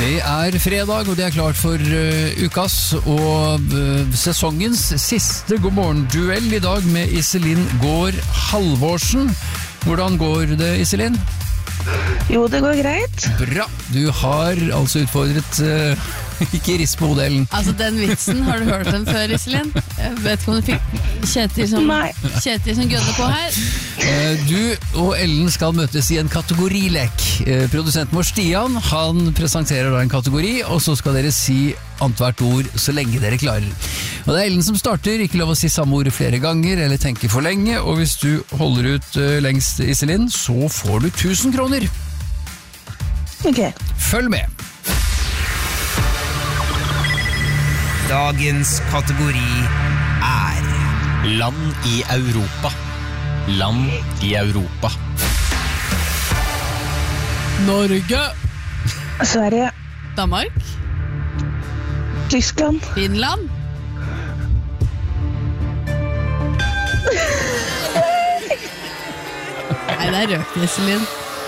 Det fredag, og det klart for ukas og sesongens siste God morgen-duell i dag med Iselin Gård Halvorsen. Hvordan går det, Iselin? Jo, det går greit. Bra. Du har altså utfordret ikke rist på modellen. Altså, den vitsen, har du hørt den før, Iselin? Jeg vet ikke om du fikk Kjetil som gønner på her. Du og Ellen skal møtes i en kategorilek. Produsenten vår Stian, han presenterer da en kategori, og så skal dere si annethvert ord så lenge dere klarer. Og det Ellen som starter, ikke lov å si samme ord flere ganger eller tenke for lenge, og hvis du holder ut lengst, Iselin, så får du 1000 kroner. Ok. Følg med. Dagens kategori land i Europa. Land i Europa. Norge. Sverige. Danmark. Tyskland. Finland. Nei, det røkt, Iselin.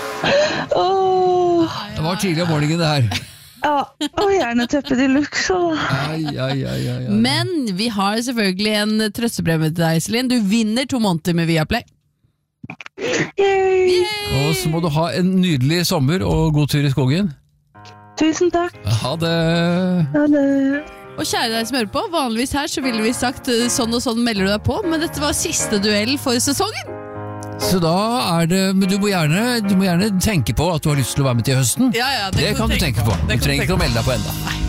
Det var tidlig om morgenen det her. Ja, og hjerneteppe de luxe. Men vi har selvfølgelig en trøstepremie til deg, Iselin. Du vinner 2 måneder med Viaplay. Yay! Og så må du ha en nydelig sommer og god tur i skogen. Tusen takk. Ha det. Ha det. Og kjære deg som hører på, vanligvis her så ville vi sagt sånn og sånn melder du deg på, men dette var siste duell for sesongen. Så da det, men du må gjerne tenke på at du har lyst til å være med til høsten. Ja, det kan du tenke på. Du trenger ikke å melde deg på enda.